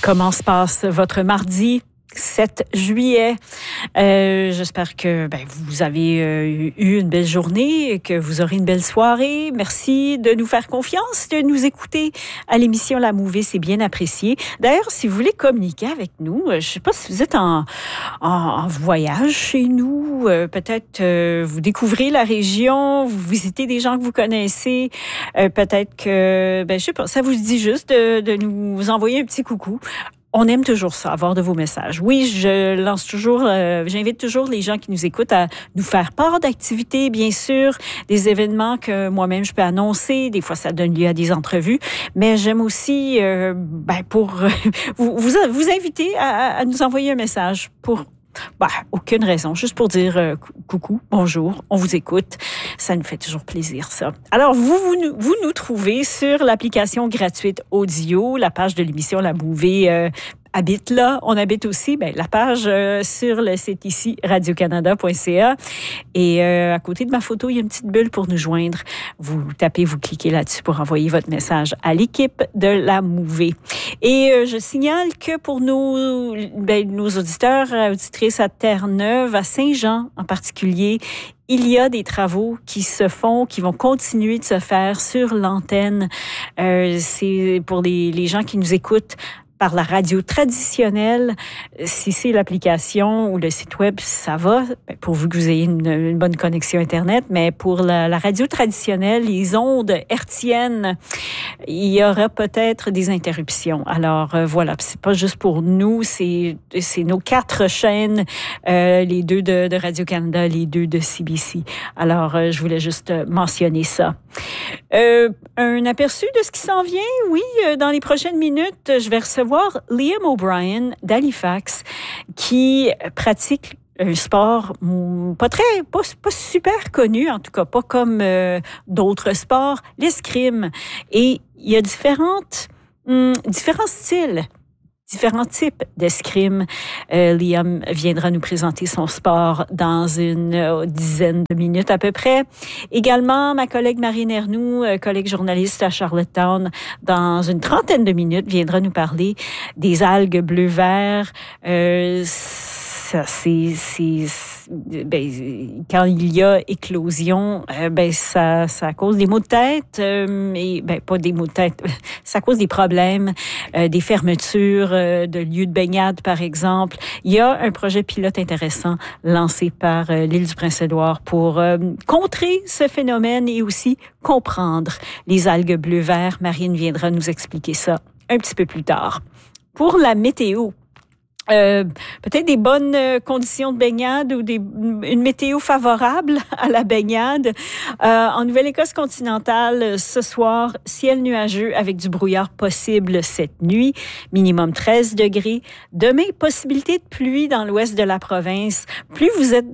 Comment se passe votre mardi 7 juillet? J'espère que vous avez eu une belle journée, que vous aurez une belle soirée. Merci de nous faire confiance, de nous écouter à l'émission La Mouvée, c'est bien apprécié. D'ailleurs, si vous voulez communiquer avec nous, je ne sais pas si vous êtes en voyage chez nous, peut-être vous découvrez la région, vous visitez des gens que vous connaissez, peut-être que, je sais pas, ça vous dit juste de nous envoyer un petit coucou. On aime toujours ça, avoir de vos messages. Oui, j'invite toujours les gens qui nous écoutent à nous faire part d'activités, bien sûr, des événements que moi-même je peux annoncer. Des fois, ça donne lieu à des entrevues. Mais j'aime aussi, pour vous inviter à nous envoyer un message pour aucune raison, juste pour dire coucou, bonjour, on vous écoute. Ça nous fait toujours plaisir, ça. Alors, vous nous trouvez sur l'application gratuite Audio, la page de l'émission La Mouvée habite là. On habite aussi la page sur le site ici, radiocanada.ca. Et à côté de ma photo, il y a une petite bulle pour nous joindre. Vous cliquez là-dessus pour envoyer votre message à l'équipe de La Mouvée. Et je signale que pour nos auditeurs, auditrices à Terre-Neuve, à Saint-Jean en particulier, il y a des travaux qui se font, qui vont continuer de se faire sur l'antenne. C'est pour les gens qui nous écoutent par la radio traditionnelle. Si c'est l'application ou le site web, ça va, pourvu que vous ayez une bonne connexion Internet. Mais pour la radio traditionnelle, les ondes hertziennes, il y aura peut-être des interruptions. Alors voilà, c'est pas juste pour nous, c'est nos 4 chaînes, les 2 de Radio-Canada, les 2 de CBC. Alors je voulais juste mentionner ça. Un aperçu de ce qui s'en vient, oui, dans les prochaines minutes, je vais recevoir Liam O'Brien d'Halifax qui pratique un sport pas super connu, en tout cas pas comme d'autres sports, l'escrime. Et il y a différents styles, différents types d'escrime. Liam viendra nous présenter son sport dans une dizaine de minutes à peu près. Également, ma collègue Marine Ernoux, collègue journaliste à Charlottetown, dans une trentaine de minutes, viendra nous parler des algues bleu-vert. Quand il y a éclosion, ça cause des maux de tête, pas des maux de tête, ça cause des problèmes, des fermetures de lieux de baignade, par exemple. Il y a un projet pilote intéressant lancé par l'île du Prince-Édouard pour contrer ce phénomène et aussi comprendre les algues bleu-vert. Marine viendra nous expliquer ça un petit peu plus tard. Pour la météo, peut-être des bonnes conditions de baignade ou une météo favorable à la baignade. En Nouvelle-Écosse continentale, ce soir, ciel nuageux avec du brouillard possible cette nuit, minimum 13 degrés. Demain, possibilité de pluie dans l'ouest de la province. Plus vous êtes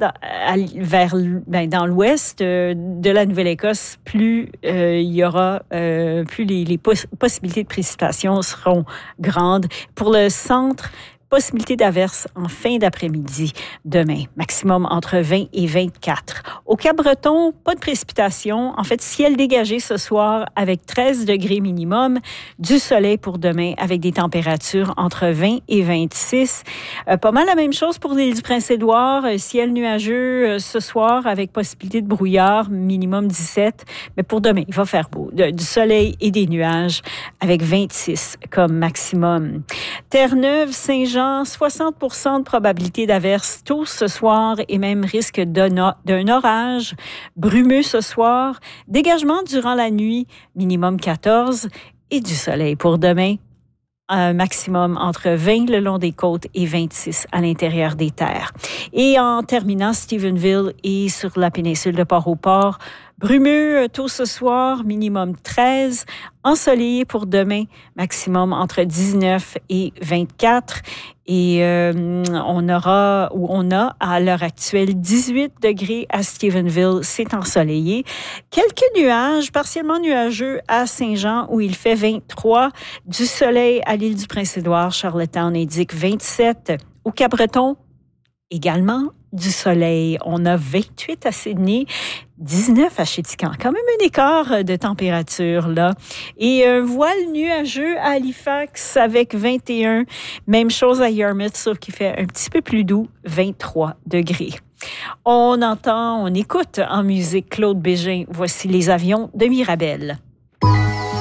dans l'ouest de la Nouvelle-Écosse, plus il y aura, plus les possibilités de précipitations seront grandes. Pour le centre, possibilité d'averse en fin d'après-midi demain, maximum entre 20 et 24. Au Cap-Breton, pas de précipitation. En fait, ciel dégagé ce soir avec 13 degrés minimum. Du soleil pour demain avec des températures entre 20 et 26. Pas mal la même chose pour l'île du Prince-Édouard. Ciel nuageux ce soir avec possibilité de brouillard, minimum 17. Mais pour demain, il va faire beau. Du soleil et des nuages avec 26 comme maximum. Terre-Neuve, Saint-Jean, 60% de probabilité d'averse tôt ce soir et même risque d'un orage brumeux ce soir. Dégagement durant la nuit, minimum 14 et du soleil pour demain. Un maximum entre 20 le long des côtes et 26 à l'intérieur des terres. Et en terminant, Stephenville et sur la péninsule de Port-au-Port, brumeux tôt ce soir, minimum 13. Ensoleillé pour demain, maximum entre 19 et 24. Et on a à l'heure actuelle 18 degrés à Stephenville, c'est ensoleillé. Quelques nuages, partiellement nuageux à Saint-Jean où il fait 23. Du soleil à l'île du Prince-Édouard, Charlottetown indique 27. Au Cap-Breton, également du soleil. On a 28 à Sydney, 19 à Chéticamp. Quand même un écart de température, là. Et un voile nuageux à Halifax avec 21. Même chose à Yarmouth, sauf qu'il fait un petit peu plus doux, 23 degrés. On écoute en musique Claude Bégin. Voici les avions de Mirabel.